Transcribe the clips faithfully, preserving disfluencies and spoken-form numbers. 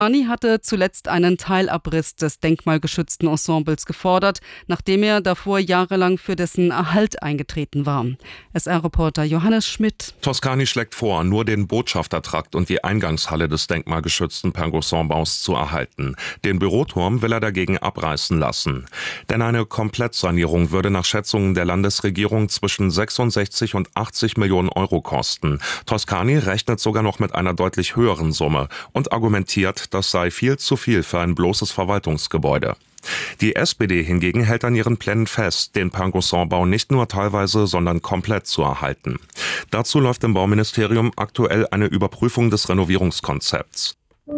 Toscani hatte zuletzt einen Teilabriss des denkmalgeschützten Ensembles gefordert, nachdem er davor jahrelang für dessen Erhalt eingetreten war. S R-Reporter Johannes Schmidt. Toscani schlägt vor, nur den Botschaftertrakt und die Eingangshalle des denkmalgeschützten Pangosson-Baus zu erhalten. Den Büroturm will er dagegen abreißen lassen. Denn eine Komplettsanierung würde nach Schätzungen der Landesregierung zwischen sechsundsechzig und achtzig Millionen Euro kosten. Toscani rechnet sogar noch mit einer deutlich höheren Summe und argumentiert, das sei viel zu viel für ein bloßes Verwaltungsgebäude. Die S P D hingegen hält an ihren Plänen fest, den Pangosson-Bau nicht nur teilweise, sondern komplett zu erhalten. Dazu läuft im Bauministerium aktuell eine Überprüfung des Renovierungskonzepts.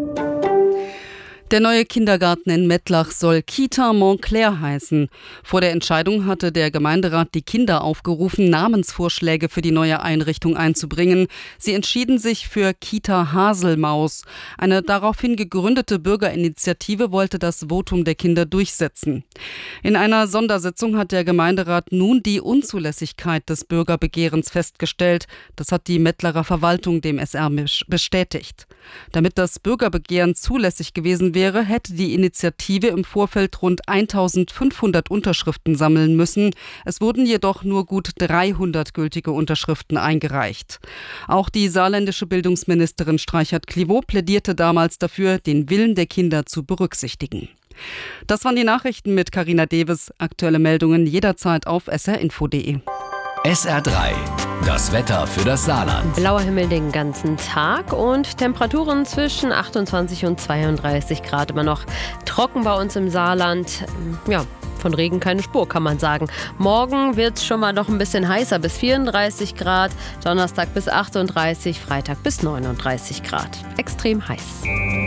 Der neue Kindergarten in Mettlach soll Kita Montclair heißen. Vor der Entscheidung hatte der Gemeinderat die Kinder aufgerufen, Namensvorschläge für die neue Einrichtung einzubringen. Sie entschieden sich für Kita Haselmaus. Eine daraufhin gegründete Bürgerinitiative wollte das Votum der Kinder durchsetzen. In einer Sondersitzung hat der Gemeinderat nun die Unzulässigkeit des Bürgerbegehrens festgestellt. Das hat die Mettlerer Verwaltung dem S R bestätigt. Damit das Bürgerbegehren zulässig gewesen wäre, hätte die Initiative im Vorfeld rund eintausendfünfhundert Unterschriften sammeln müssen. Es wurden jedoch nur gut dreihundert gültige Unterschriften eingereicht. Auch die saarländische Bildungsministerin Streichert-Clivaux plädierte damals dafür, den Willen der Kinder zu berücksichtigen. Das waren die Nachrichten mit Carina Deves. Aktuelle Meldungen jederzeit auf s r info punkt d e. S R drei, das Wetter für das Saarland. Blauer Himmel den ganzen Tag und Temperaturen zwischen achtundzwanzig und zweiunddreißig Grad. Immer noch trocken bei uns im Saarland. Ja, von Regen keine Spur, kann man sagen. Morgen wird es schon mal noch ein bisschen heißer, bis vierunddreißig Grad. Donnerstag bis achtunddreißig, Freitag bis neununddreißig Grad. Extrem heiß.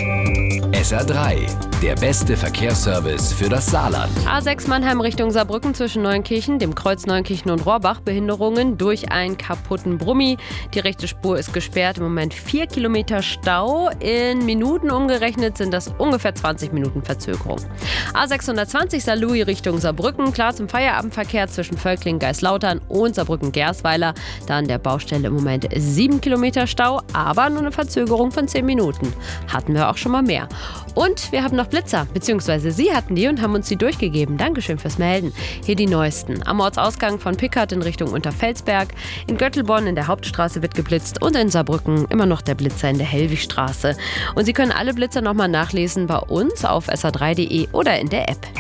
S R drei, der beste Verkehrsservice für das Saarland. A sechs Mannheim Richtung Saarbrücken zwischen Neunkirchen, dem Kreuz Neunkirchen und Rohrbach. Behinderungen durch einen kaputten Brummi. Die rechte Spur ist gesperrt. Im Moment vier Kilometer Stau. In Minuten umgerechnet sind das ungefähr zwanzig Minuten Verzögerung. A sechshundertzwanzig Saarlouis Richtung Saarbrücken. Klar zum Feierabendverkehr zwischen Völklingen, Geislautern und Saarbrücken-Gersweiler. Da an der Baustelle im Moment sieben Kilometer Stau, aber nur eine Verzögerung von zehn Minuten. Hatten wir auch schon mal mehr. Und wir haben noch Blitzer, beziehungsweise Sie hatten die und haben uns die durchgegeben. Dankeschön fürs Melden. Hier die neuesten. Am Ortsausgang von Pickert in Richtung Unterfelsberg. In Göttelborn in der Hauptstraße wird geblitzt und in Saarbrücken immer noch der Blitzer in der Hellwigstraße. Und Sie können alle Blitzer nochmal nachlesen bei uns auf s r drei punkt d e oder in der App.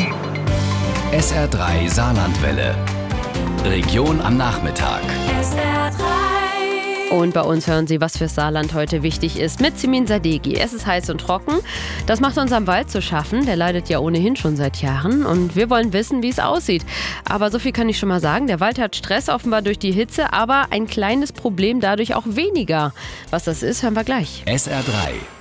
S R drei Saarlandwelle. Region am Nachmittag. S R drei. Und bei uns hören Sie, was für Saarland heute wichtig ist, mit Simin Sadeghi. Es ist heiß und trocken. Das macht unserem Wald zu schaffen. Der leidet ja ohnehin schon seit Jahren. Und wir wollen wissen, wie es aussieht. Aber so viel kann ich schon mal sagen. Der Wald hat Stress offenbar durch die Hitze, aber ein kleines Problem dadurch auch weniger. Was das ist, hören wir gleich. S R drei.